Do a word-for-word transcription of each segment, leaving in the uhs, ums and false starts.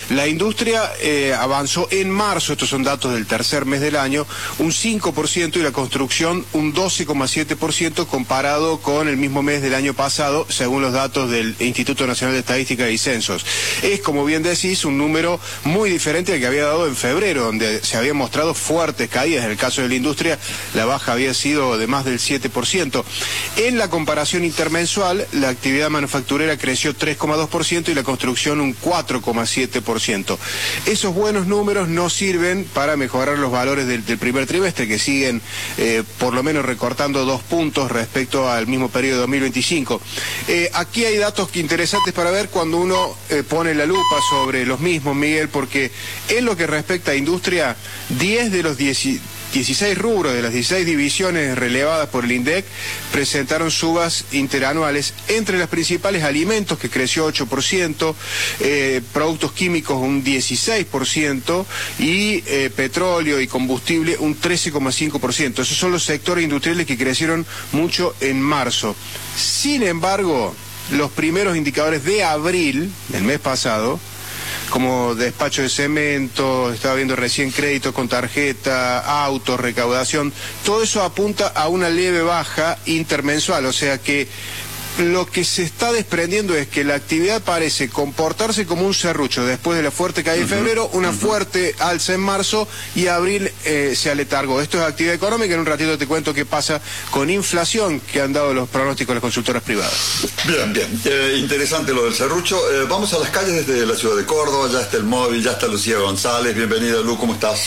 La industria eh, avanzó en marzo, estos son datos del tercer mes del año, un cinco por ciento y la construcción un doce coma siete por ciento comparado con el mismo mes del año pasado, según los datos del Instituto Nacional de Estadística y Censos. Es, como bien decís, un número muy diferente al que había dado en febrero, donde se habían mostrado fuertes caídas. En el caso de la industria, la baja había sido de más del siete por ciento. En la comparación intermensual, la actividad manufacturera creció tres coma dos por ciento y la construcción un cuatro coma siete por ciento. Esos buenos números no sirven para mejorar los valores del, del primer trimestre, que siguen eh, por lo menos recortando dos puntos respecto al mismo periodo de dos mil veinticinco. Eh, aquí hay datos interesantes para ver cuando uno eh, pone la lupa sobre los mismos, Miguel, porque en lo que respecta a industria, diez de los dieciséis rubros de las dieciséis divisiones relevadas por el INDEC presentaron subas interanuales, entre las principales alimentos, que creció ocho por ciento, eh, productos químicos un dieciséis por ciento y eh, petróleo y combustible un trece coma cinco por ciento. Esos son los sectores industriales que crecieron mucho en marzo. Sin embargo, los primeros indicadores de abril, del mes pasado, como despacho de cemento, estaba viendo recién créditos con tarjeta, autos, recaudación, todo eso apunta a una leve baja intermensual, o sea que lo que se está desprendiendo es que la actividad parece comportarse como un serrucho después de la fuerte caída de febrero, una uh-huh. fuerte alza en marzo y abril eh, se aletargó. Esto es actividad económica, en un ratito te cuento qué pasa con inflación que han dado los pronósticos de las consultoras privadas. Bien, bien, eh, interesante lo del serrucho. Eh, vamos a las calles desde la ciudad de Córdoba, ya está el móvil, ya está Lucía González. Bienvenida, Lu, ¿cómo estás?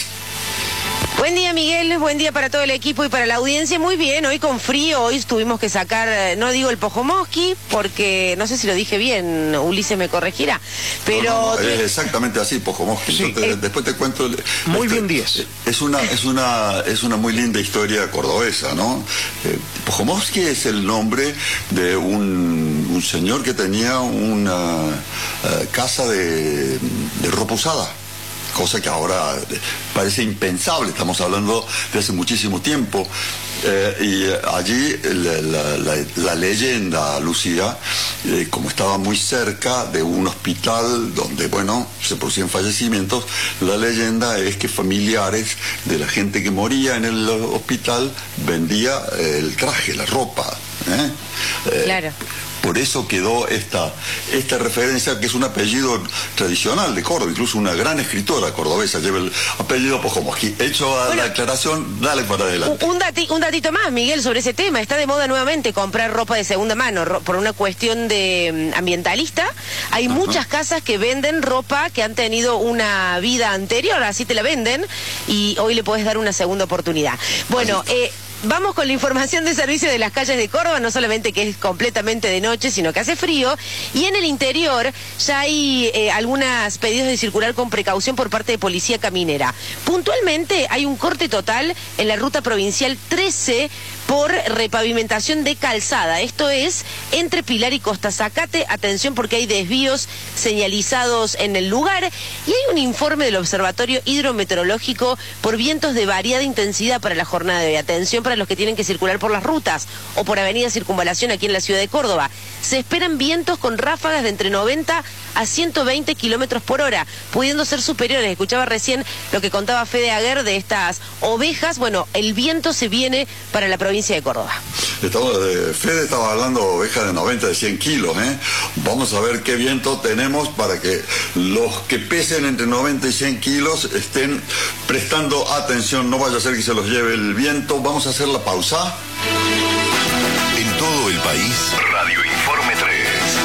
Buen día, Miguel, buen día para todo el equipo y para la audiencia. Muy bien, hoy con frío, hoy tuvimos que sacar, no digo el Pojomosqui, porque no sé si lo dije bien, Ulises me corregirá, pero... No, no, no, es exactamente así, Pojomosqui. Sí, te, eh, después te cuento... Muy este, bien, diez. Es una, es, una, es una muy linda historia cordobesa, ¿no? Eh, Pojomosqui es el nombre de un, un señor que tenía una uh, casa de, de ropa usada. Cosa que ahora parece impensable, estamos hablando de hace muchísimo tiempo. Eh, y allí la, la, la, la leyenda, Lucía, eh, como estaba muy cerca de un hospital donde, bueno, se producían fallecimientos, la leyenda es que familiares de la gente que moría en el hospital vendía el traje, la ropa. ¿eh? Eh, claro. Por eso quedó esta, esta referencia, que es un apellido tradicional de Córdoba, incluso una gran escritora cordobesa lleva el apellido Pojomosqui. Hecho a bueno, la aclaración, dale para adelante. Un, dati, un datito más, Miguel, sobre ese tema. Está de moda nuevamente comprar ropa de segunda mano, ro, por una cuestión de um, ambientalista. Hay uh-huh. muchas casas que venden ropa que han tenido una vida anterior, así te la venden, y hoy le podés dar una segunda oportunidad. Bueno, eh... vamos con la información de servicio de las calles de Córdoba, no solamente que es completamente de noche, sino que hace frío. Y en el interior ya hay eh, algunos pedidos de circular con precaución por parte de Policía Caminera. Puntualmente hay un corte total en la ruta provincial trece por repavimentación de calzada. Esto es entre Pilar y Costa Zacate. Atención porque hay desvíos señalizados en el lugar. Y hay un informe del Observatorio Hidrometeorológico por vientos de variada intensidad para la jornada de hoy. Atención para los que tienen que circular por las rutas o por Avenida Circunvalación aquí en la ciudad de Córdoba. Se esperan vientos con ráfagas de entre noventa a ciento veinte kilómetros por hora, pudiendo ser superiores. Escuchaba recién lo que contaba Fede Aguer de estas ovejas. Bueno, el viento se viene para la provincia de Córdoba. Estaba, eh, Fede estaba hablando de ovejas de noventa, de cien kilos. ¿eh? Vamos a ver qué viento tenemos para que los que pesen entre noventa y cien kilos estén prestando atención. No vaya a ser que se los lleve el viento. Vamos a hacer la pausa. En todo el país, Radio Informe tres.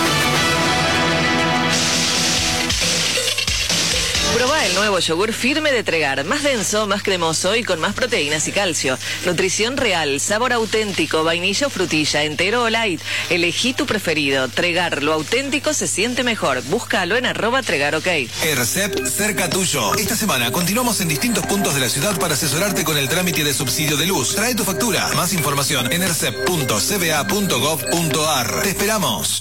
Probá el nuevo yogur firme de Tregar, más denso, más cremoso y con más proteínas y calcio. Nutrición real, sabor auténtico, vainilla o frutilla, entero o light. Elegí tu preferido. Tregar, lo auténtico se siente mejor. Búscalo en arroba Tregar OK. ERCEP cerca tuyo. Esta semana continuamos en distintos puntos de la ciudad para asesorarte con el trámite de subsidio de luz. Trae tu factura. Más información en ercep punto c b a punto gov punto ar. Te esperamos.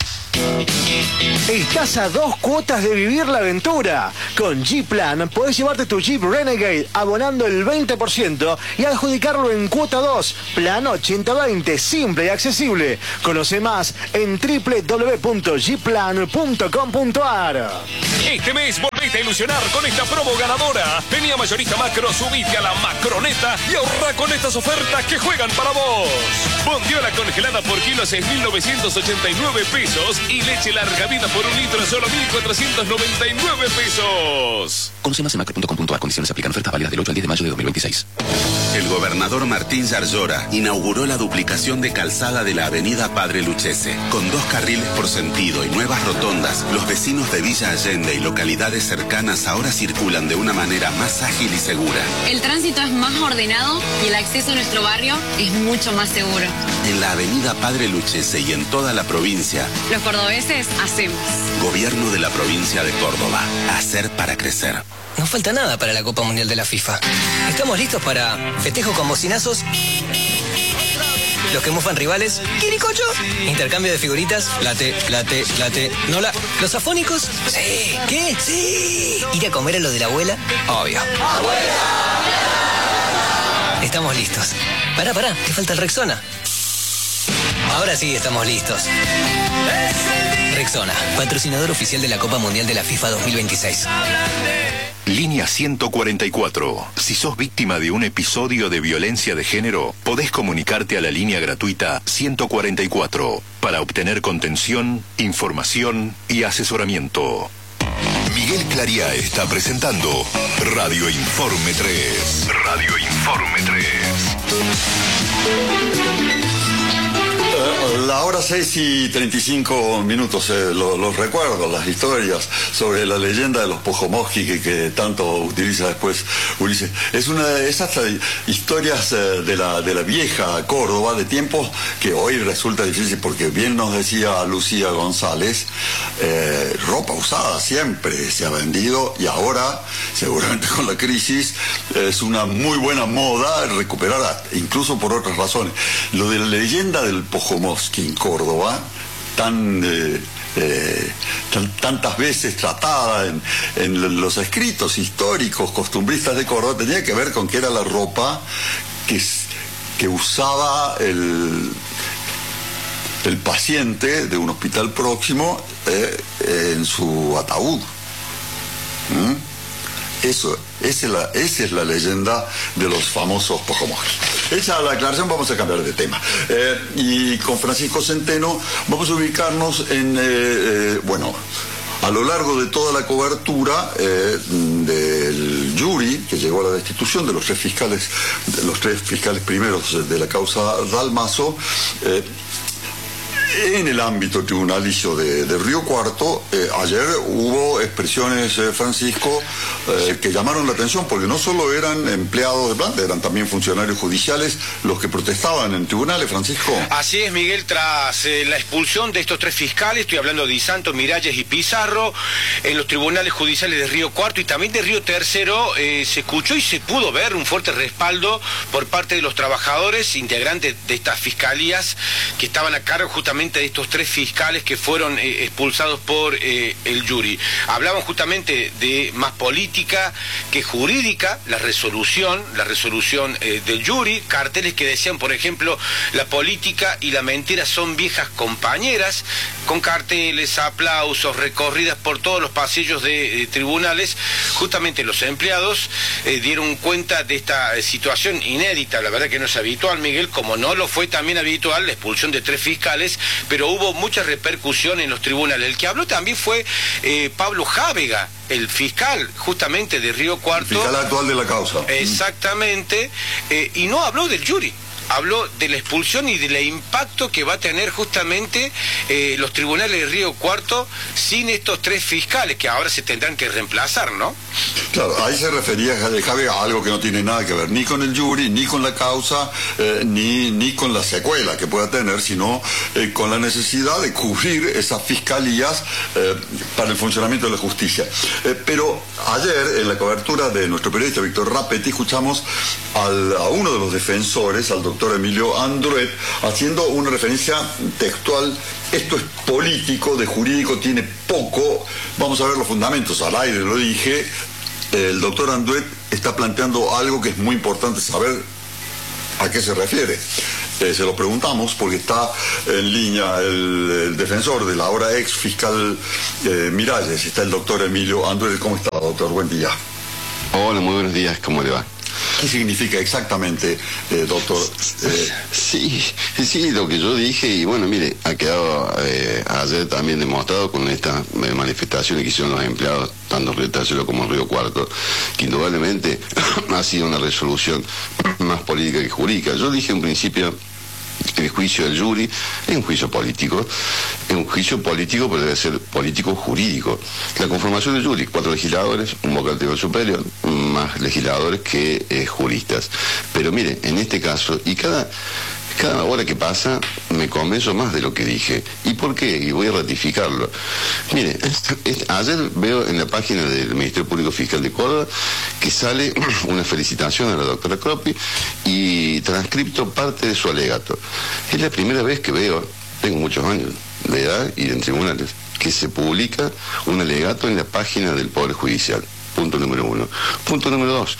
Estás a dos cuotas de vivir la aventura. Con G-Plan podés llevarte tu Jeep Renegade abonando el veinte por ciento y adjudicarlo en cuota dos. Plan ochenta veinte, simple y accesible. Conoce más en doble u doble u doble u punto g plan punto com punto ar. Este mes Vete a ilusionar con esta promo ganadora. Vení a Mayorista Macro, subite a la Macroneta y ahorra con estas ofertas que juegan para vos. Bondiola congelada por kilo a seis mil novecientos ochenta y nueve pesos y leche larga vida por un litro a solo mil cuatrocientos noventa y nueve pesos. Conoce más en macro punto com punto a. Condiciones aplican. Ofertas válidas del ocho al diez de mayo de dos mil veintiséis. El gobernador Martín Yarlora inauguró la duplicación de calzada de la avenida Padre Luchese. Con dos carriles por sentido y nuevas rotondas, los vecinos de Villa Allende y localidades cercanas ahora circulan de una manera más ágil y segura. El tránsito es más ordenado y el acceso a nuestro barrio es mucho más seguro. En la avenida Padre Luchese y en toda la provincia, los cordobeses hacemos. Gobierno de la provincia de Córdoba. Hacer para crecer. No falta nada para la Copa Mundial de la FIFA. Estamos listos para festejo con bocinazos, los que mufan rivales, quiricocho, intercambio de figuritas, late, late, late, no la... ¿Los afónicos? Sí. ¿Qué? Sí. ¿Ir a comer a lo de la abuela? Obvio. ¡Abuela! Estamos listos. Pará, pará, que falta el Rexona. Ahora sí estamos listos. Rexona, patrocinador oficial de la Copa Mundial de la FIFA dos mil veintiséis. Línea ciento cuarenta y cuatro. Si sos víctima de un episodio de violencia de género, podés comunicarte a la línea gratuita ciento cuarenta y cuatro para obtener contención, información y asesoramiento. Miguel Clariá está presentando Radio Informe tres. Radio Informe tres. La hora seis y treinta y cinco minutos, eh, los, los recuerdos, las historias sobre la leyenda de los Pojomosqui que, que tanto utiliza después Ulises. Es una de esas historias eh, de, la, de la vieja Córdoba, de tiempos que hoy resulta difícil, porque bien nos decía Lucía González, eh, ropa usada siempre se ha vendido y ahora, seguramente con la crisis, es una muy buena moda recuperar, incluso por otras razones. Lo de la leyenda del Pojomosqui en Córdoba, tan, eh, eh, tan tantas veces tratada en, en los escritos históricos costumbristas de Córdoba, tenía que ver con que era la ropa que, que usaba el, el paciente de un hospital próximo eh, en su ataúd. ¿Mm? Eso, esa es, la, esa es la leyenda de los famosos Pojomosqui. Hecha la aclaración, vamos a cambiar de tema. Eh, y con Francisco Centeno vamos a ubicarnos en, eh, eh, bueno, a lo largo de toda la cobertura eh, del jury que llegó a la destitución de los tres fiscales, de los tres fiscales primeros de la causa Dalmazo. Eh, En el ámbito tribunalicio de, de Río Cuarto, eh, ayer hubo expresiones, eh, Francisco, eh, que llamaron la atención, porque no solo eran empleados de planta, eran también funcionarios judiciales los que protestaban en tribunales, Francisco. Así es, Miguel, tras eh, la expulsión de estos tres fiscales, estoy hablando de Di Santo, Miralles y Pizarro, en los tribunales judiciales de Río Cuarto y también de Río Tercero, eh, se escuchó y se pudo ver un fuerte respaldo por parte de los trabajadores integrantes de estas fiscalías que estaban a cargo justamente de estos tres fiscales que fueron eh, expulsados por eh, el jury. Hablaban justamente de más política que jurídica, la resolución, la resolución eh, del jury, carteles que decían, por ejemplo, la política y la mentira son viejas compañeras, con carteles, aplausos, recorridas por todos los pasillos de eh, tribunales. Justamente los empleados eh, dieron cuenta de esta eh, situación inédita, la verdad que no es habitual, Miguel, como no lo fue también habitual la expulsión de tres fiscales, pero hubo mucha repercusión en los tribunales. El que habló también fue eh, Pablo Jávega, el fiscal justamente de Río Cuarto. El fiscal actual de la causa. Exactamente, eh, y no habló del jury. Habló de la expulsión y del impacto que va a tener justamente eh, los tribunales de Río Cuarto sin estos tres fiscales que ahora se tendrán que reemplazar, ¿no? Claro, ahí se refería Jávega a algo que no tiene nada que ver ni con el jury, ni con la causa, eh, ni, ni con la secuela que pueda tener, sino eh, con la necesidad de cubrir esas fiscalías eh, para el funcionamiento de la justicia. Eh, pero ayer, en la cobertura de nuestro periodista Víctor Rapetti, escuchamos al, a uno de los defensores, al doctor Emilio Andruet, haciendo una referencia textual. Esto es político, de jurídico tiene poco. Vamos a ver los fundamentos. Al aire lo dije. El doctor Andruet está planteando algo que es muy importante saber a qué se refiere. Eh, se lo preguntamos porque está en línea el, el defensor de la ahora ex fiscal eh, Miralles, está el doctor Emilio Andrés. ¿Cómo está, doctor? Buen día. Hola, muy buenos días, ¿cómo le va? ¿Qué significa exactamente, eh, doctor? Eh... Sí, sí, lo que yo dije, y bueno, mire, ha quedado eh, ayer también demostrado con estas eh, manifestaciones que hicieron los empleados, tanto en Río Tercero como en Río Cuarto, que indudablemente ha sido una resolución más política que jurídica. Yo dije en principio, el juicio del jury es un juicio político, es un juicio político, pero debe ser político jurídico. La conformación del jury, cuatro legisladores, un vocal tribunal superior, más legisladores que eh, juristas. Pero mire, en este caso, y cada... Cada hora que pasa me convenzo más de lo que dije. ¿Y por qué? Y voy a ratificarlo. Mire, ayer veo en la página del Ministerio Público Fiscal de Córdoba que sale una felicitación a la doctora Croppi y transcripto parte de su alegato. Es la primera vez que veo, tengo muchos años de edad y en tribunales, que se publica un alegato en la página del Poder Judicial. Punto número uno. Punto número dos.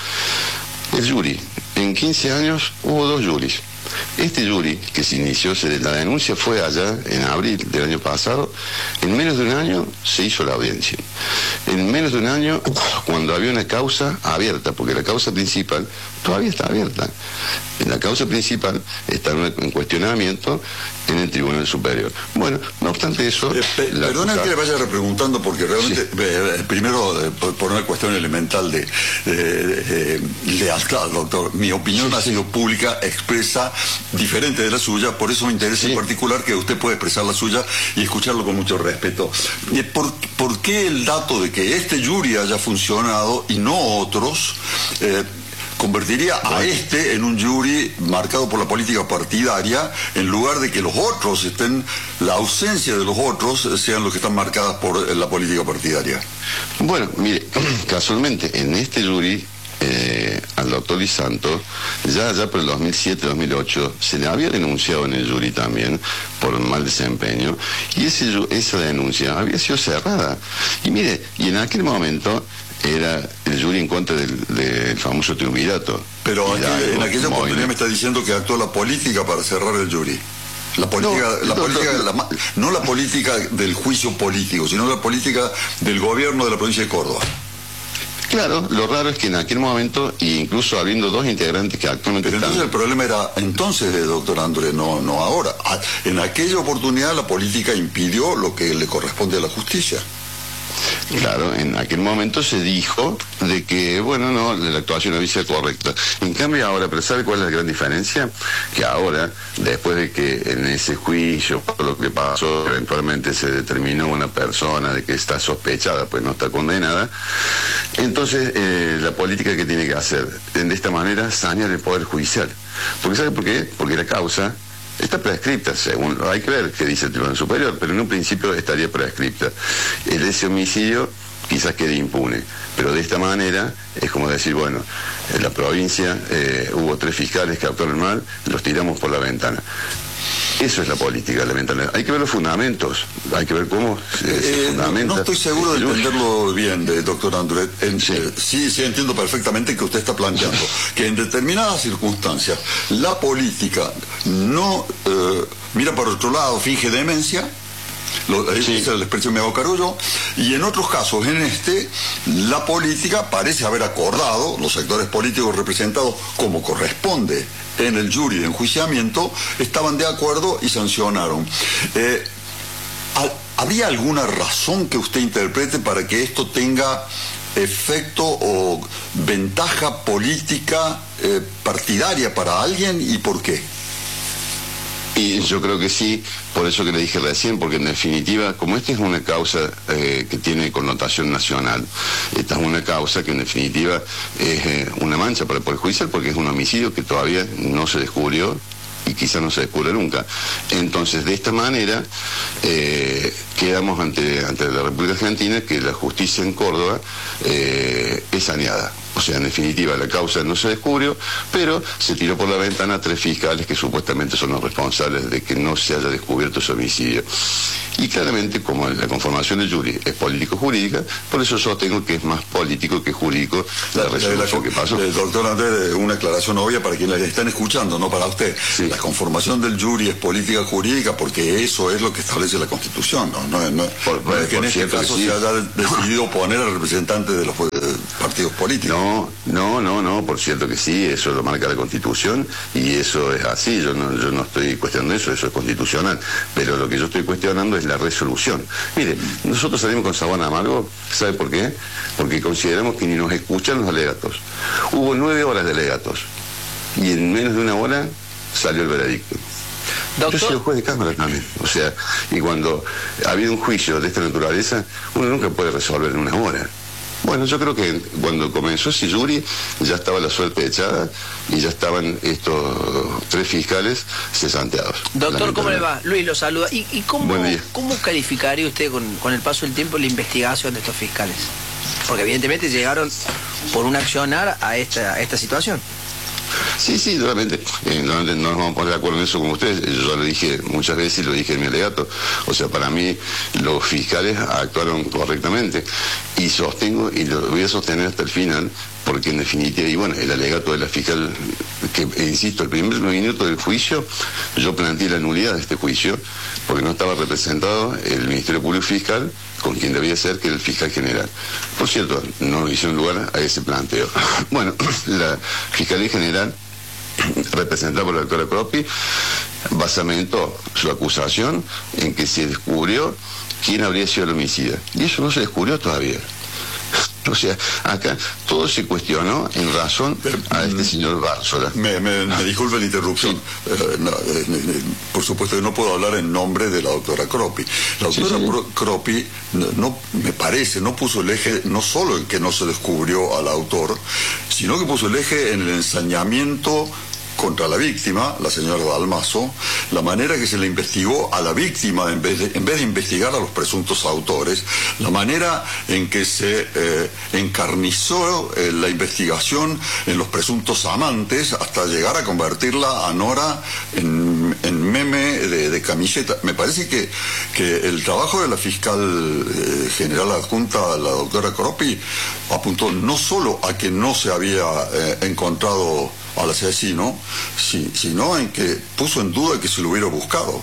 El jury. En quince años hubo dos juries. Este jury que se inició, la denuncia fue allá en abril del año pasado, en menos de un año se hizo la audiencia. En menos de un año, cuando había una causa abierta, porque la causa principal todavía está abierta. La causa principal está en cuestionamiento en el Tribunal Superior. Bueno, no obstante eso... Eh, pe Perdona que le vaya repreguntando, porque realmente, sí. eh, primero, eh, por, por una cuestión elemental de, de, de, de lealtad, doctor, mi opinión sí, ha sido sí. pública, expresa, diferente de la suya, por eso me interesa sí. en particular que usted pueda expresar la suya y escucharlo con mucho respeto. Eh, ¿por, ¿Por qué el dato de que este jury haya funcionado y no otros... Eh, convertiría a este en un jury marcado por la política partidaria, en lugar de que los otros estén, la ausencia de los otros sean los que están marcadas por la política partidaria? Bueno, mire, casualmente en este jury eh, al doctor Di Santo, ya, ya por el dos mil siete dos mil ocho se le había denunciado en el jury también por mal desempeño, y ese, esa denuncia había sido cerrada. Y mire, y en aquel momento era el jury en contra del, del famoso triunvirato. Pero aquí, en aquella oportunidad me está diciendo que actuó la política para cerrar el jury. La política, no, la no, política no, la, no la política del juicio político, sino la política del gobierno de la provincia de Córdoba. Claro, lo raro es que en aquel momento, incluso habiendo dos integrantes que actualmente... Pero están... entonces el problema era entonces, doctor Andrés, no, no ahora. En aquella oportunidad la política impidió lo que le corresponde a la justicia. Claro, en aquel momento se dijo de que, bueno, no, la actuación había sido correcta. En cambio ahora, pero ¿sabe cuál es la gran diferencia? Que ahora, después de que en ese juicio, por lo que pasó, eventualmente se determinó una persona de que está sospechada, pues no está condenada, entonces eh, la política que tiene que hacer, de esta manera, sanear el Poder Judicial. Porque ¿sabe por qué? Porque la causa está prescripta, según, hay que ver qué dice el Tribunal Superior, pero en un principio estaría prescripta. El ese homicidio quizás quede impune, pero de esta manera es como decir, bueno, en la provincia eh, hubo tres fiscales que actuaron mal, los tiramos por la ventana. Eso es la política, lamentablemente. Hay que ver los fundamentos, hay que ver cómo se, eh, se fundamenta. No, no estoy seguro de entenderlo bien, de, doctor Andrés. En, sí. Eh, sí, sí entiendo perfectamente que usted está planteando que en determinadas circunstancias la política no eh, mira por otro lado, finge demencia. Lo, sí. Esa es la expresión me hago cargo, y en otros casos, en este, la política parece haber acordado, los sectores políticos representados como corresponde en el jury de enjuiciamiento, estaban de acuerdo y sancionaron. Eh, ¿Habría alguna razón que usted interprete para que esto tenga efecto o ventaja política eh, partidaria para alguien, y por qué? Y yo creo que sí, por eso que le dije recién, porque en definitiva, como esta es una causa eh, que tiene connotación nacional, esta es una causa que en definitiva es eh, una mancha para el Poder Judicial, porque es un homicidio que todavía no se descubrió y quizás no se descubre nunca. Entonces, de esta manera, eh, quedamos ante, ante la República Argentina que la justicia en Córdoba eh, es saneada. O O sea, en definitiva, la causa no se descubrió, pero se tiró por la ventana a tres fiscales que supuestamente son los responsables de que no se haya descubierto ese homicidio. Y claramente, como la conformación del jury es político-jurídica, por eso sostengo que es más político que jurídico la, la resolución la, que pasó. El doctor Andrés, una aclaración obvia para quienes están escuchando, no para usted. Sí. La conformación del jury es política jurídica porque eso es lo que establece la Constitución. No, no, no, por, no es que en este caso sí. se haya decidido poner al representante de los partidos políticos. No, no, no, no, por cierto que sí, eso lo marca la Constitución y eso es así, yo no, yo no estoy cuestionando eso, eso es constitucional, pero lo que yo estoy cuestionando es la resolución. Mire, nosotros salimos con sabón amargo, ¿sabe por qué? Porque consideramos que ni nos escuchan los alegatos. Hubo nueve horas de alegatos y en menos de una hora salió el veredicto. Doctor. Yo soy el juez de cámara también, o sea, y cuando ha habido un juicio de esta naturaleza, uno nunca puede resolver en una hora. Bueno, yo creo que cuando comenzó ese jury ya estaba la suerte echada y ya estaban estos tres fiscales cesanteados. Doctor, ¿cómo le va? Luis lo saluda. ¿Y, y cómo, cómo calificaría usted con, con el paso del tiempo la investigación de estos fiscales? Porque evidentemente llegaron por un accionar a esta, a esta situación. Sí, sí, realmente, eh, no, no nos vamos a poner de acuerdo en eso con ustedes. Yo ya lo dije muchas veces y lo dije en mi alegato. O sea, para mí los fiscales actuaron correctamente y sostengo, y lo voy a sostener hasta el final, porque en definitiva, y bueno, el alegato de la fiscal, que insisto, el primer minuto del juicio, yo planteé la nulidad de este juicio, porque no estaba representado el Ministerio Público Fiscal con quien debía ser, que era el fiscal general. Por cierto, no hicieron lugar a ese planteo. Bueno, la Fiscalía General, representada por la doctora Croppi, basamentó su acusación en que se descubrió quién habría sido el homicida. Y eso no se descubrió todavía. O sea, acá todo se cuestionó en razón a este señor Bárzola. Me, me, me disculpe la interrupción. Sí. Eh, no, eh, eh, por supuesto que no puedo hablar en nombre de la doctora Croppi. La doctora sí, sí. Croppi, no, no, me parece, no puso el eje no solo en que no se descubrió al autor, sino que puso el eje en el ensañamiento contra la víctima, la señora Dalmazo, la manera que se le investigó a la víctima en vez de, en vez de investigar a los presuntos autores, la manera en que se eh, encarnizó eh, la investigación en los presuntos amantes hasta llegar a convertirla a Nora en, en meme de, de camiseta. Me parece que, que el trabajo de la fiscal eh, general adjunta, la doctora Croppi, apuntó no solo a que no se había eh, encontrado al asesino, sí, sino en que puso en duda que se lo hubiera buscado.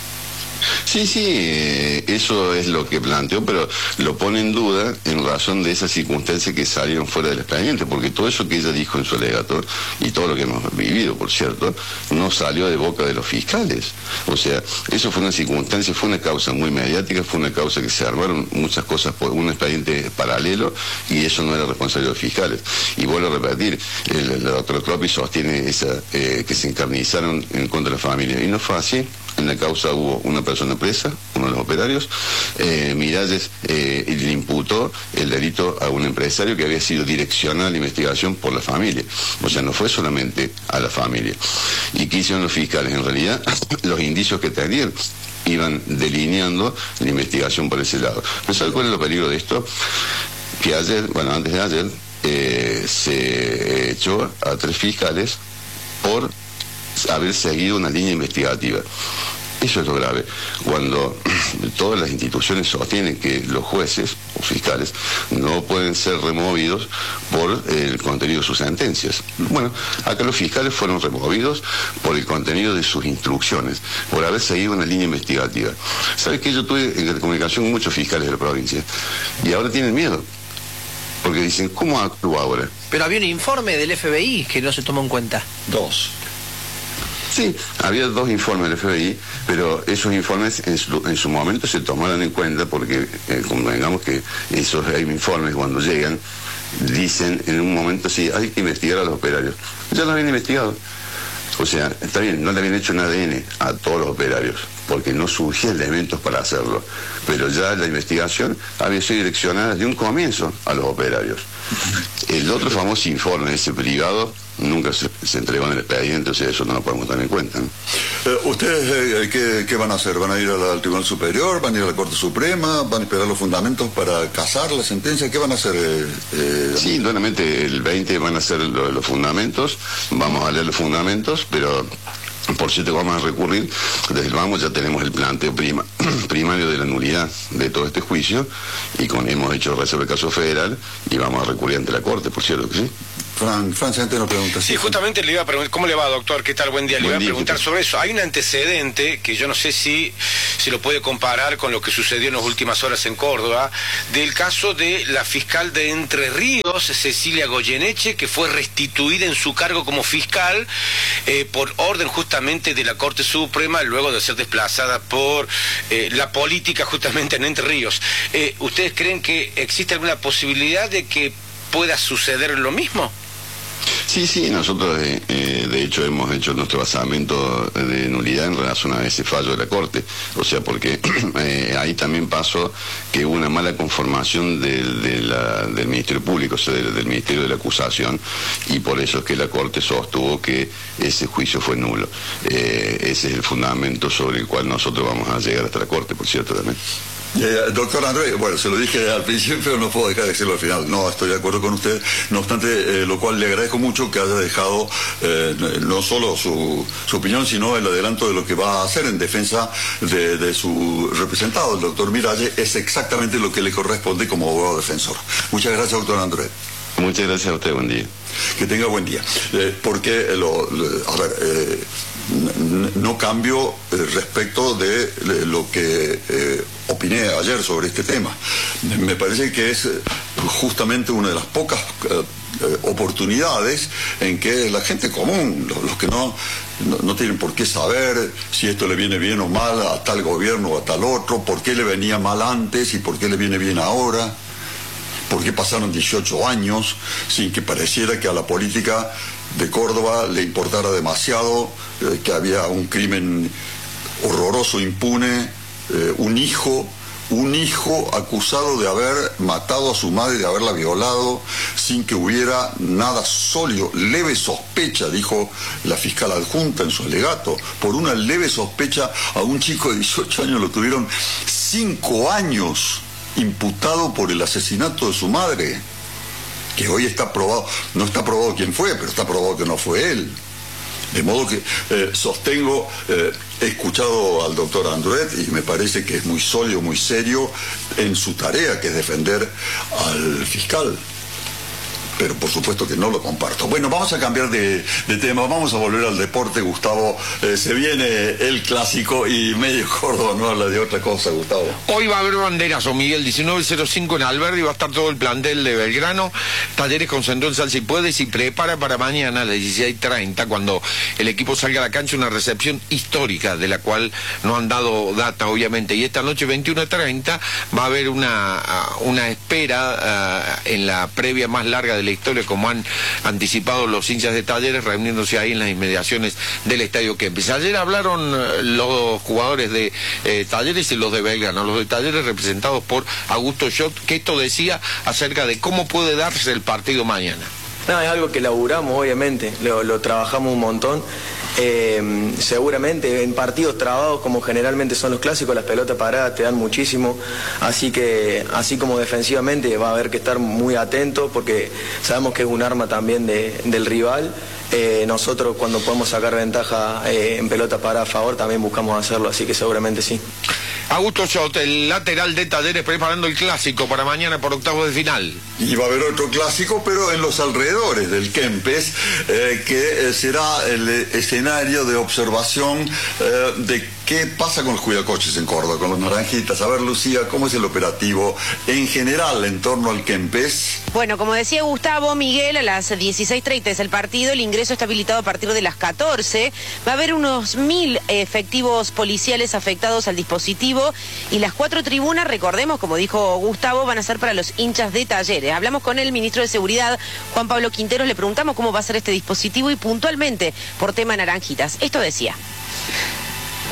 Sí, sí, eh, eso es lo que planteó, pero lo pone en duda en razón de esas circunstancias que salieron fuera del expediente, porque todo eso que ella dijo en su alegato, y todo lo que hemos vivido, por cierto, no salió de boca de los fiscales. O sea, eso fue una circunstancia, fue una causa muy mediática, fue una causa que se armaron muchas cosas por un expediente paralelo, y eso no era responsabilidad de los fiscales. Y vuelvo a repetir, el, la doctora Croppi sostiene esa, eh, que se encarnizaron en contra de la familia, y no fue así. En la causa hubo una persona presa, uno de los operarios. Eh, Miralles eh, le imputó el delito a un empresario que había sido direccionado a la investigación por la familia. O sea, no fue solamente a la familia. ¿Y qué hicieron los fiscales? En realidad, los indicios que tenían iban delineando la investigación por ese lado. ¿No sabe cuál es el peligro de esto? Que ayer, bueno, antes de ayer, eh, se echó a tres fiscales por haber seguido una línea investigativa. Eso es lo grave. Cuando todas las instituciones sostienen que los jueces o fiscales no pueden ser removidos por el contenido de sus sentencias. Bueno, acá los fiscales fueron removidos por el contenido de sus instrucciones, por haber seguido una línea investigativa. ¿Sabes qué? Yo tuve en comunicación con muchos fiscales de la provincia y ahora tienen miedo. Porque dicen, ¿cómo actúa ahora? Pero había un informe del F B I que no se tomó en cuenta. Dos. Sí, había dos informes del F B I, pero esos informes en su, en su momento se tomaron en cuenta porque, eh, convengamos que esos informes cuando llegan, dicen en un momento, sí, hay que investigar a los operarios. Ya lo habían investigado. O sea, está bien, no le habían hecho un A D N a todos los operarios, porque no surgían elementos para hacerlo. Pero ya la investigación había sido direccionada desde un comienzo a los operarios. El otro famoso informe, ese privado, nunca se, se entregó en el expediente, o sea, eso no lo podemos tener en cuenta, ¿no? Eh, ¿Ustedes eh, ¿qué, qué van a hacer? ¿Van a ir al, al Tribunal Superior? ¿Van a ir a la Corte Suprema? ¿Van a esperar los fundamentos para casar la sentencia? ¿Qué van a hacer? Eh, eh, sí, indudablemente el veinte van a ser lo, los fundamentos, vamos a leer los fundamentos, pero por cierto vamos a recurrir, desde el vamos ya tenemos el planteo prima, primario de la nulidad de todo este juicio, y con, hemos hecho reserva de caso federal, y vamos a recurrir ante la Corte, por cierto que sí. Fran, Fran, antes nos pregunta. Sí, justamente le iba a preguntar, ¿cómo le va, doctor? ¿Qué tal? Buen día. Le Buen iba a día, preguntar sobre eso. Hay un antecedente que yo no sé si se lo puede comparar con lo que sucedió en las últimas horas en Córdoba, del caso de la fiscal de Entre Ríos, Cecilia Goyeneche, que fue restituida en su cargo como fiscal eh, por orden justamente de la Corte Suprema, luego de ser desplazada por eh, la política justamente en Entre Ríos. Eh, ¿Ustedes creen que existe alguna posibilidad de que pueda suceder lo mismo? Sí, sí, nosotros eh, eh, de hecho hemos hecho nuestro basamento de nulidad en relación a ese fallo de la Corte, o sea, porque eh, ahí también pasó que hubo una mala conformación de, de la, del Ministerio Público, o sea, del, del Ministerio de la Acusación, y por eso es que la Corte sostuvo que ese juicio fue nulo. Eh, ese es el fundamento sobre el cual nosotros vamos a llegar hasta la Corte, por cierto, también. Eh, doctor Andrés, bueno, se lo dije al principio, pero no puedo dejar de decirlo al final. No, estoy de acuerdo con usted. No obstante, eh, lo cual le agradezco mucho que haya dejado eh, no solo su, su opinión, sino el adelanto de lo que va a hacer en defensa de, de su representado, el doctor Miralles. Es exactamente lo que le corresponde como abogado defensor. Muchas gracias, doctor Andrés. Muchas gracias a usted, buen día. Que tenga buen día. Eh, porque, lo, lo, a ver, eh, no cambio eh, respecto de, de lo que eh, opiné ayer sobre este tema. Me parece que es eh, justamente una de las pocas eh, eh, oportunidades en que la gente común, los, los que no, no, no tienen por qué saber si esto le viene bien o mal a tal gobierno o a tal otro, por qué le venía mal antes y por qué le viene bien ahora, por qué pasaron dieciocho años sin que pareciera que a la política de Córdoba le importara demasiado, eh, que había un crimen horroroso, impune, eh, un hijo, un hijo acusado de haber matado a su madre, de haberla violado, sin que hubiera nada sólido, leve sospecha, dijo la fiscal adjunta en su alegato, por una leve sospecha a un chico de dieciocho años lo tuvieron cinco años imputado por el asesinato de su madre, que hoy está probado, no está probado quién fue, pero está probado que no fue él. De modo que eh, sostengo, eh, he escuchado al doctor Andret y me parece que es muy sólido, muy serio en su tarea, que es defender al fiscal. Pero por supuesto que no lo comparto. Bueno, vamos a cambiar de, de tema, vamos a volver al deporte, Gustavo. Eh, se viene el clásico y medio Córdoba no habla de otra cosa, Gustavo. Hoy va a haber banderazo, Miguel, diecinueve cero cinco en Alberdi, va a estar todo el plantel de Belgrano. Talleres concentró en Salsa y Puedes y prepara para mañana a las dieciséis treinta, cuando el equipo salga a la cancha, una recepción histórica de la cual no han dado data, obviamente. Y esta noche, veintiuno treinta, va a haber una, una espera uh, en la previa más larga de la historia, como han anticipado los hinchas de Talleres, reuniéndose ahí en las inmediaciones del Estadio Kempes. Ayer hablaron los jugadores de eh, Talleres y los de Belgrano, los de Talleres representados por Augusto Schott, que esto decía acerca de cómo puede darse el partido mañana. No, es algo que laburamos, obviamente, lo, lo trabajamos un montón. Eh, seguramente en partidos trabados, como generalmente son los clásicos, las pelotas paradas te dan muchísimo, así que así como defensivamente va a haber que estar muy atento, porque sabemos que es un arma también de, del rival. Eh, nosotros cuando podemos sacar ventaja eh, en pelota parada a favor también buscamos hacerlo, así que seguramente sí. Augusto Schott, el lateral de Talleres, preparando el clásico para mañana por octavos de final. Y va a haber otro clásico, pero en los alrededores del Kempes, eh, que eh, será el eh, escenario de observación eh, de qué pasa con los cuidacoches en Córdoba, con los naranjitas. A ver, Lucía, ¿cómo es el operativo en general en torno al Kempes? Bueno, como decía Gustavo, Miguel, a las dieciséis treinta es el partido, el ingreso está habilitado a partir de las catorce. Va a haber unos mil efectivos policiales afectados al dispositivo y las cuatro tribunas, recordemos, como dijo Gustavo, van a ser para los hinchas de Talleres. Hablamos con el ministro de Seguridad, Juan Pablo Quinteros, le preguntamos cómo va a ser este dispositivo y puntualmente por tema naranjitas. Esto decía.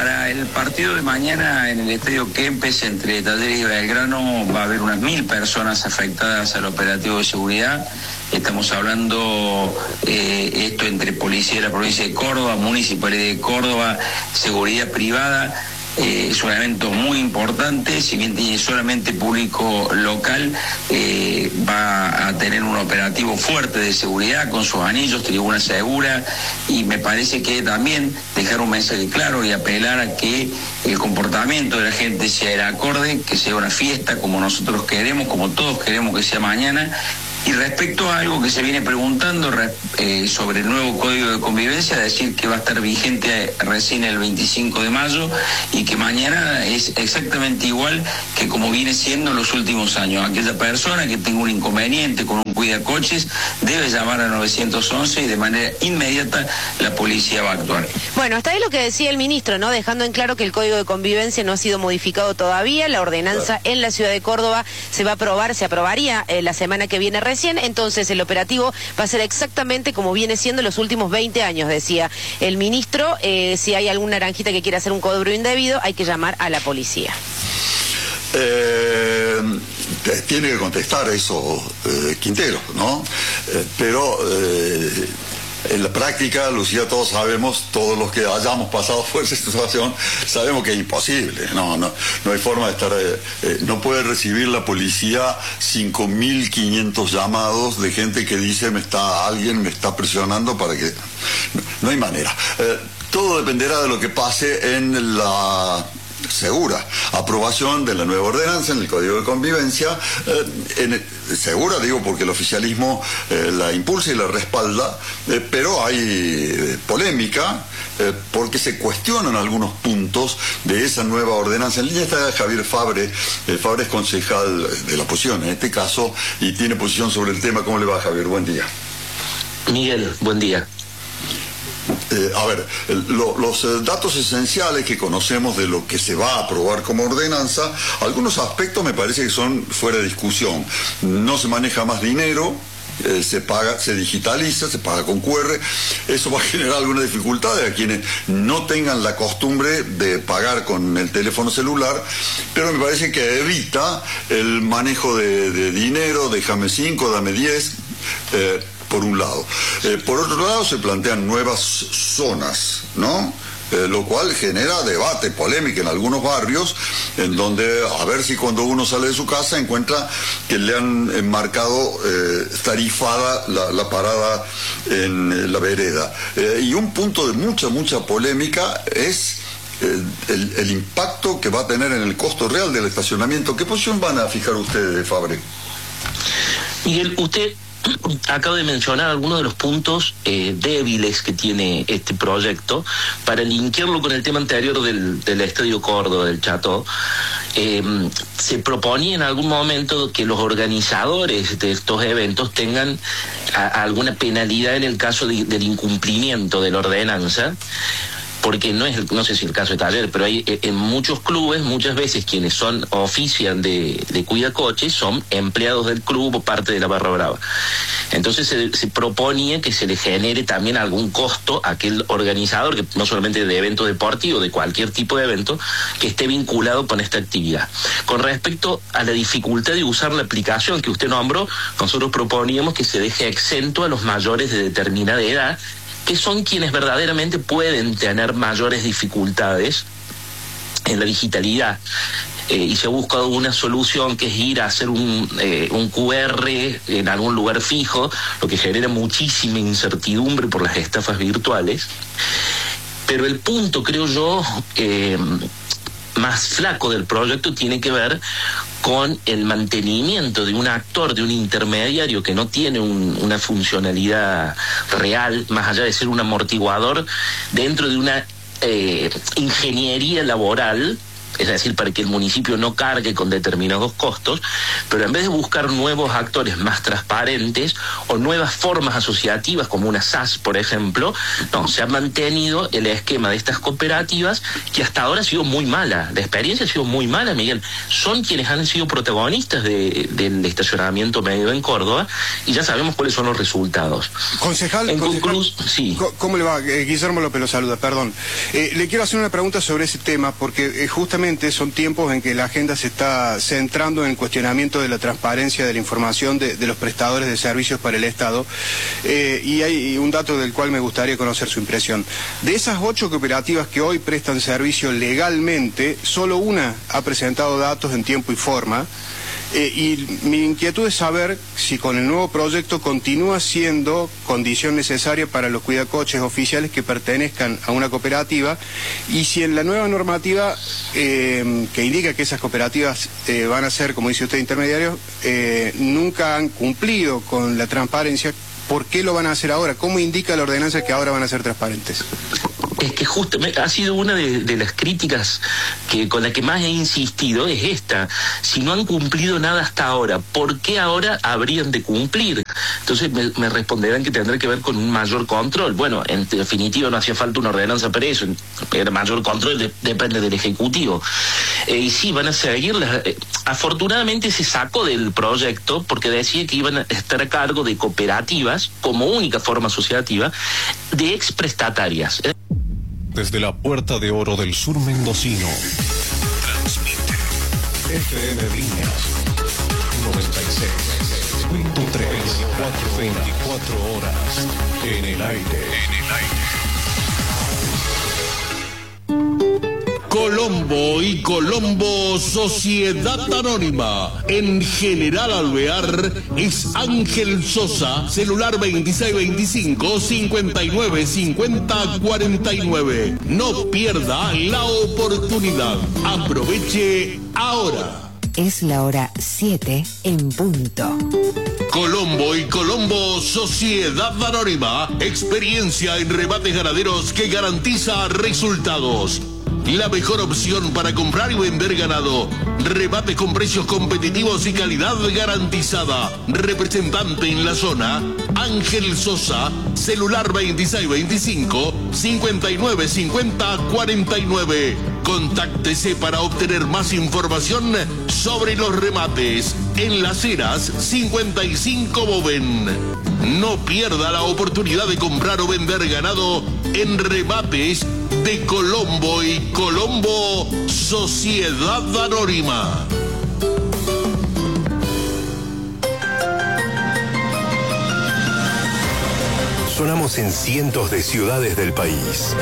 Para el partido de mañana en el Estadio Kempes entre Talleres y Belgrano va a haber unas mil personas afectadas al operativo de seguridad. Estamos hablando eh, esto entre policía de la provincia de Córdoba, municipalidad de Córdoba, seguridad privada. Eh, es un evento muy importante, si bien tiene solamente público local, eh, va a tener un operativo fuerte de seguridad con sus anillos, tribuna segura, y me parece que también dejar un mensaje claro y apelar a que el comportamiento de la gente sea el acorde, que sea una fiesta como nosotros queremos, como todos queremos que sea mañana. Y respecto a algo que se viene preguntando eh, sobre el nuevo Código de Convivencia, decir que va a estar vigente recién el veinticinco de mayo y que mañana es exactamente igual que como viene siendo los últimos años. Aquella persona que tenga un inconveniente con un cuidacoches debe llamar a nueve once y de manera inmediata la policía va a actuar. Bueno, hasta ahí lo que decía el ministro, ¿no? Dejando en claro que el Código de Convivencia no ha sido modificado todavía. La ordenanza en la ciudad de Córdoba se va a aprobar, se aprobaría eh, la semana que viene recién. Entonces el operativo va a ser exactamente como viene siendo los últimos veinte años, decía el ministro. Eh, si hay algún naranjita que quiera hacer un cobro indebido, hay que llamar a la policía. Eh, tiene que contestar eso eh, Quintero, ¿no? Eh, pero eh, en la práctica, Lucía, todos sabemos, todos los que hayamos pasado por esa situación, sabemos que es imposible. No, no, no hay forma de estar... Eh, eh, no puede recibir la policía cinco mil quinientos llamados de gente que dice me está alguien me está presionando para que... No, no hay manera. Eh, todo dependerá de lo que pase en la... segura aprobación de la nueva ordenanza en el Código de Convivencia, eh, en, segura digo porque el oficialismo eh, la impulsa y la respalda, eh, pero hay eh, polémica eh, porque se cuestionan algunos puntos de esa nueva ordenanza. En línea está Javier Fabre. eh, Fabre es concejal de la oposición en este caso y tiene posición sobre el tema. ¿Cómo le va, Javier? Buen día. Miguel, buen día. Eh, a ver, el, lo, los eh, datos esenciales que conocemos de lo que se va a aprobar como ordenanza, algunos aspectos me parece que son fuera de discusión. No se maneja más dinero, eh, se paga, se digitaliza, se paga con Q R. Eso va a generar alguna dificultad a quienes no tengan la costumbre de pagar con el teléfono celular, pero me parece que evita el manejo de, de dinero, déjame cinco, dame diez. Eh, por un lado. Eh, por otro lado, se plantean nuevas zonas, ¿no? Eh, lo cual genera debate, polémica en algunos barrios, en donde a ver si cuando uno sale de su casa encuentra que le han enmarcado eh, tarifada la, la parada en la vereda. Eh, y un punto de mucha, mucha polémica es eh, el, el impacto que va a tener en el costo real del estacionamiento. ¿Qué posición van a fijar ustedes, Fabre? Miguel, usted acabo de mencionar algunos de los puntos eh, débiles que tiene este proyecto. Para linkearlo con el tema anterior del, del Estadio Córdoba, del Chateau, eh, se proponía en algún momento que los organizadores de estos eventos tengan a, a alguna penalidad en el caso de, del incumplimiento de la ordenanza, porque no es, no sé si el caso de Taller, pero hay en muchos clubes, muchas veces quienes son ofician de, de cuidacoches son empleados del club o parte de la barra brava. Entonces se, se proponía que se le genere también algún costo a aquel organizador, que no solamente de evento deportivo, de cualquier tipo de evento, que esté vinculado con esta actividad. Con respecto a la dificultad de usar la aplicación que usted nombró, nosotros proponíamos que se deje exento a los mayores de determinada edad, que son quienes verdaderamente pueden tener mayores dificultades en la digitalidad. Eh, y se ha buscado una solución que es ir a hacer un, eh, un Q R en algún lugar fijo, lo que genera muchísima incertidumbre por las estafas virtuales. Pero el punto, creo yo, eh, más flaco del proyecto tiene que ver con el mantenimiento de un actor, de un intermediario que no tiene un, una funcionalidad real, más allá de ser un amortiguador, dentro de una eh, ingeniería laboral es decir, para que el municipio no cargue con determinados costos, pero en vez de buscar nuevos actores más transparentes o nuevas formas asociativas como una S A S, por ejemplo, no, se ha mantenido el esquema de estas cooperativas que hasta ahora ha sido muy mala, la experiencia ha sido muy mala, Miguel. Son quienes han sido protagonistas de, del estacionamiento medio en Córdoba y ya sabemos cuáles son los resultados. Concejal, en concejal sí. ¿Cómo le va? Eh, Guillermo López lo saluda, perdón. Eh, le quiero hacer una pregunta sobre ese tema, porque eh, justamente son tiempos en que la agenda se está centrando en el cuestionamiento de la transparencia de la información de, de los prestadores de servicios para el Estado, eh, y hay un dato del cual me gustaría conocer su impresión. De esas ocho cooperativas que hoy prestan servicio legalmente, solo una ha presentado datos en tiempo y forma. Eh, y mi inquietud es saber si con el nuevo proyecto continúa siendo condición necesaria para los cuidacoches oficiales que pertenezcan a una cooperativa, y si en la nueva normativa eh, que indica que esas cooperativas eh, van a ser, como dice usted, intermediarios, eh, nunca han cumplido con la transparencia, ¿por qué lo van a hacer ahora? ¿Cómo indica la ordenanza que ahora van a ser transparentes? Es que justamente ha sido una de, de las críticas que con la que más he insistido, es esta. Si no han cumplido nada hasta ahora, ¿por qué ahora habrían de cumplir? Entonces me, me responderán que tendrá que ver con un mayor control. Bueno, en definitiva no hacía falta una ordenanza para eso. El mayor control de, depende del Ejecutivo. Eh, y sí, van a seguir. Las, eh, afortunadamente se sacó del proyecto porque decía que iban a estar a cargo de cooperativas como única forma asociativa de exprestatarias. Desde la Puerta de Oro del Sur mendocino, transmite F M Viñas noventa y seis punto tres, veinticuatro horas en el aire. En el aire. Colombo y Colombo Sociedad Anónima. En General Alvear es Ángel Sosa, celular veintiséis veinticinco, cincuenta y nueve cincuenta cuarenta y nueve. No pierda la oportunidad. Aproveche ahora. Es la hora siete en punto. Colombo y Colombo Sociedad Anónima. Experiencia en rebates ganaderos que garantiza resultados. La mejor opción para comprar y vender ganado. Rebates con precios competitivos y calidad garantizada. Representante en la zona, Ángel Sosa, celular veintiséis veinticinco, cincuenta y nueve cincuenta cuarenta y nueve. Contáctese para obtener más información sobre los remates. En Las Heras, cincuenta y cinco Boven. No pierda la oportunidad de comprar o vender ganado en remates de Colombo y Colombo Sociedad Anónima. Sonamos en cientos de ciudades del país.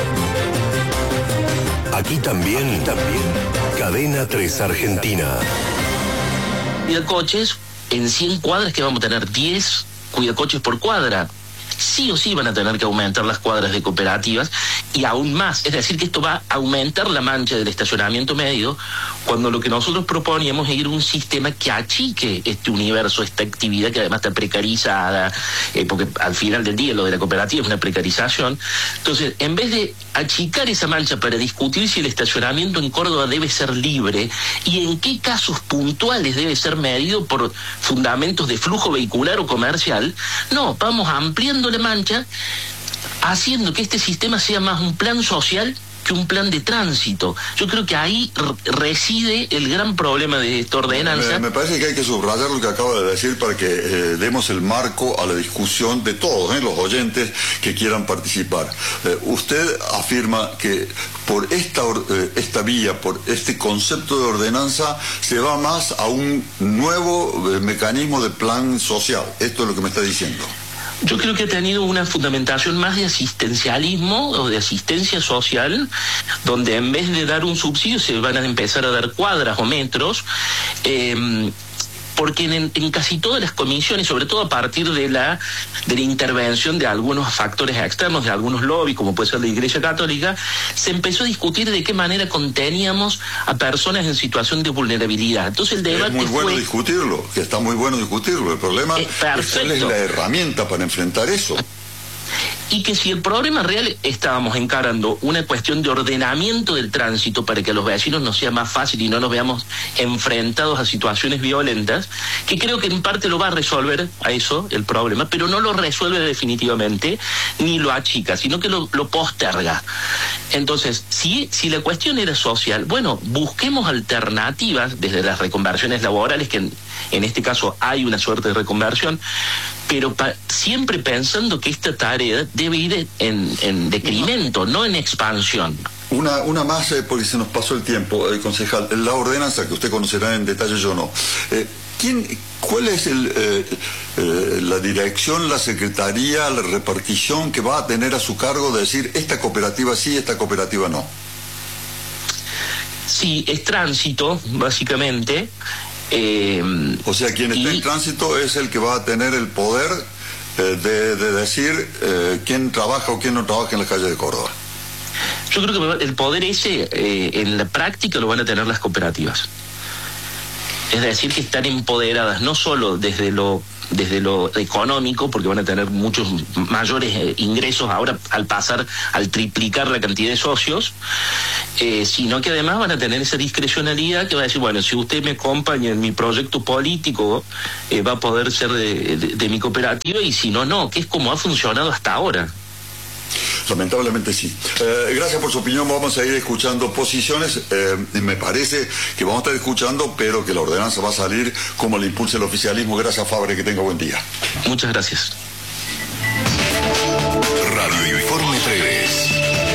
Aquí también, Aquí también, Cadena tres Argentina. Cuidacoches, en cien cuadras que vamos a tener diez cuidacoches por cuadra. Sí o sí van a tener que aumentar las cuadras de cooperativas y aún más. Es decir, que esto va a aumentar la mancha del estacionamiento medio, cuando lo que nosotros proponíamos es ir a un sistema que achique este universo, esta actividad que además está precarizada, eh, porque al final del día lo de la cooperativa es una precarización. Entonces, en vez de achicar esa mancha para discutir si el estacionamiento en Córdoba debe ser libre y en qué casos puntuales debe ser medido por fundamentos de flujo vehicular o comercial, no, vamos ampliando la mancha, haciendo que este sistema sea más un plan social que un plan de tránsito. Yo creo que ahí reside el gran problema de esta ordenanza. Me, me parece que hay que subrayar lo que acaba de decir para que eh, demos el marco a la discusión de todos, eh, los oyentes que quieran participar. Eh, usted afirma que por esta, eh, esta vía, por este concepto de ordenanza, se va más a un nuevo eh, mecanismo de plan social. Esto es lo que me está diciendo. Yo creo que ha tenido una fundamentación más de asistencialismo o de asistencia social, donde en vez de dar un subsidio se van a empezar a dar cuadras o metros, eh, porque en, en casi todas las comisiones, sobre todo a partir de la, de la intervención de algunos factores externos, de algunos lobbies, como puede ser la Iglesia Católica, se empezó a discutir de qué manera conteníamos a personas en situación de vulnerabilidad. Entonces el debate es muy bueno fue... discutirlo, que está muy bueno discutirlo. El problema eh, es cuál es la herramienta para enfrentar eso. y que si el problema real estábamos encarando una cuestión de ordenamiento del tránsito para que a los vecinos nos sea más fácil y no nos veamos enfrentados a situaciones violentas, que creo que en parte lo va a resolver a eso, el problema, pero no lo resuelve definitivamente, ni lo achica, sino que lo, lo posterga. Entonces, si, si la cuestión era social, bueno, busquemos alternativas desde las reconversiones laborales, que en, en este caso hay una suerte de reconversión, pero pa, siempre pensando que esta tarea debe ir en, en decremento, no en expansión. Una, una más, eh, porque se nos pasó el tiempo, eh, concejal. La ordenanza, que usted conocerá en detalle, yo no. Eh, ¿quién, ¿Cuál es el, eh, eh, la dirección, la secretaría, la repartición que va a tener a su cargo de decir esta cooperativa sí, esta cooperativa no? Sí, es tránsito, básicamente. Eh, o sea, quien está y... en tránsito es el que va a tener el poder eh, de, de decir eh, quién trabaja o quién no trabaja en la calle de Córdoba. Yo creo que el poder ese eh, en la práctica lo van a tener las cooperativas. Es decir, que están empoderadas no solo desde lo desde lo económico, porque van a tener muchos mayores eh, ingresos ahora al pasar, al triplicar la cantidad de socios, eh, sino que además van a tener esa discrecionalidad que va a decir, bueno, si usted me acompaña en mi proyecto político, eh, va a poder ser de, de, de mi cooperativa, y si no, no, que es como ha funcionado hasta ahora. Lamentablemente sí. Eh, gracias por su opinión. Vamos a ir escuchando posiciones. Eh, me parece que vamos a estar escuchando, pero que la ordenanza va a salir como le impulse el oficialismo. Gracias, Fabre, que tenga buen día. Muchas gracias. Radio Informe tres.